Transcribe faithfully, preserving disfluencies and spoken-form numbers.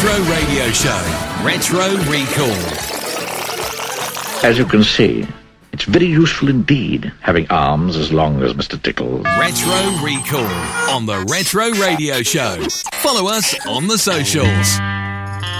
Retro Radio Show, Retro Recall. As you can see, it's very useful indeed, having arms as long as Mister Tickles. Retro Recall on the Retro Radio Show. Follow us on the socials.